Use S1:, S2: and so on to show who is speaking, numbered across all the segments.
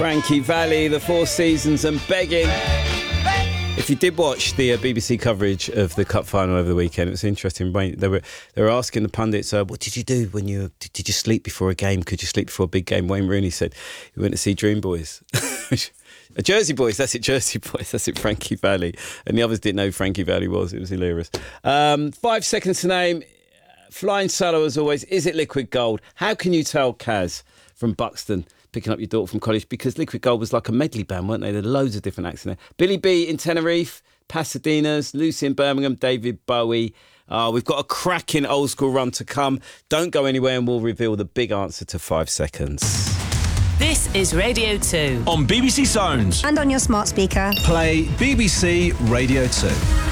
S1: Frankie Valli, The Four Seasons and Begging. If you did watch the BBC coverage of the Cup final over the weekend, it was interesting. They were asking the pundits, what did you do when did you sleep before a game? Could you sleep before a big game? Wayne Rooney said he went to see Dream Boys. Jersey Boys, that's it, Jersey Boys, that's it, Frankie Valli. And the others didn't know who Frankie Valli was. It was hilarious. 5 seconds to name. Flying solo as always. Is it Liquid Gold? How can you tell, Kaz, from Buxton, picking up your daughter from college? Because Liquid Gold was like a medley band, weren't they? There were loads of different acts in there. Billy B in Tenerife, Pasadena's, Lucy in Birmingham, David Bowie. We've got a cracking old school run to come. Don't go anywhere and we'll reveal the big answer to 5 seconds.
S2: This is Radio 2.
S3: On BBC Sounds.
S4: And on your smart speaker.
S3: Play BBC Radio 2.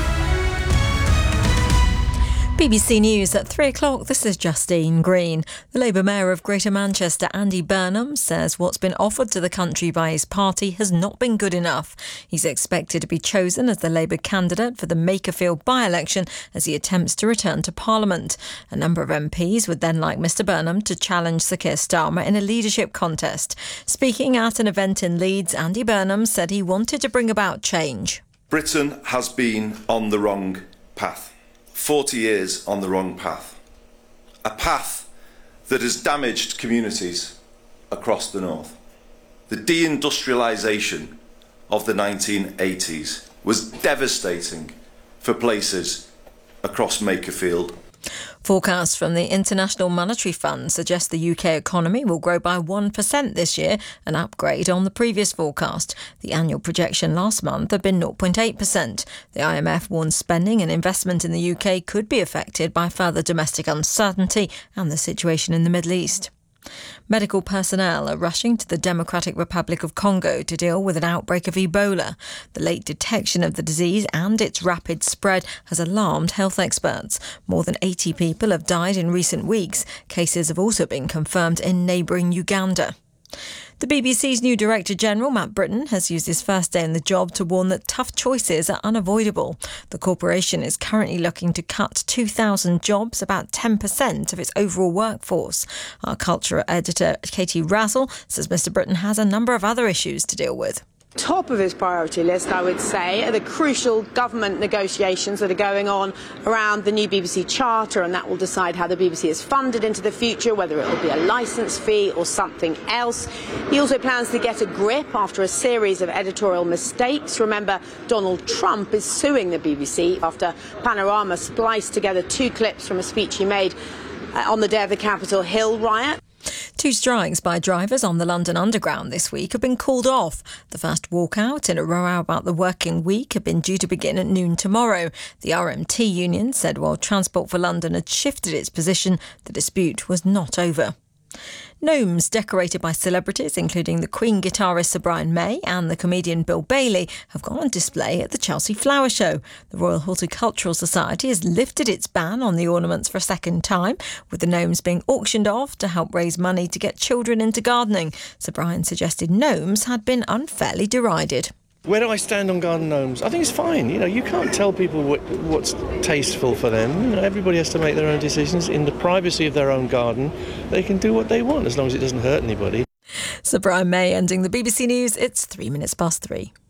S5: BBC News at 3 o'clock. This is Justine Green. The Labour Mayor of Greater Manchester, Andy Burnham, says what's been offered to the country by his party has not been good enough. He's expected to be chosen as the Labour candidate for the Makerfield by-election as he attempts to return to Parliament. A number of MPs would then like Mr Burnham to challenge Sir Keir Starmer in a leadership contest. Speaking at an event in Leeds, Andy Burnham said he wanted to bring about change.
S6: Britain has been on the wrong path. 40 years on the wrong path. A path that has damaged communities across the north. The deindustrialisation of the 1980s was devastating for places across Makerfield.
S5: Forecasts from the International Monetary Fund suggest the UK economy will grow by 1% this year, an upgrade on the previous forecast. The annual projection last month had been 0.8%. The IMF warns spending and investment in the UK could be affected by further domestic uncertainty and the situation in the Middle East. Medical personnel are rushing to the Democratic Republic of Congo to deal with an outbreak of Ebola. The late detection of the disease and its rapid spread has alarmed health experts. More than 80 people have died in recent weeks. Cases have also been confirmed in neighbouring Uganda. The BBC's new Director General, Matt Britton, has used his first day in the job to warn that tough choices are unavoidable. The corporation is currently looking to cut 2,000 jobs, about 10% of its overall workforce. Our culture editor, Katie Razzle, says Mr Britton has a number of other issues to deal with.
S7: Top of his priority list, I would say, are the crucial government negotiations that are going on around the new BBC Charter, and that will decide how the BBC is funded into the future, whether it will be a licence fee or something else. He also plans to get a grip after a series of editorial mistakes. Remember, Donald Trump is suing the BBC after Panorama spliced together 2 clips from a speech he made on the day of the Capitol Hill riot.
S5: 2 strikes by drivers on the London Underground this week have been called off. The first walkout in a row about the working week had been due to begin at noon tomorrow. The RMT union said while Transport for London had shifted its position, the dispute was not over. Gnomes decorated by celebrities, including the Queen guitarist Sir Brian May and the comedian Bill Bailey, have gone on display at the Chelsea Flower Show. The Royal Horticultural Society has lifted its ban on the ornaments for a second time, with the gnomes being auctioned off to help raise money to get children into gardening. Sir Brian suggested gnomes had been unfairly derided.
S8: Where do I stand on garden gnomes? I think it's fine. You can't tell people what's tasteful for them. Everybody has to make their own decisions in the privacy of their own garden. They can do what they want as long as it doesn't hurt anybody.
S5: Sir Brian May ending the BBC News. It's 3 minutes past 3.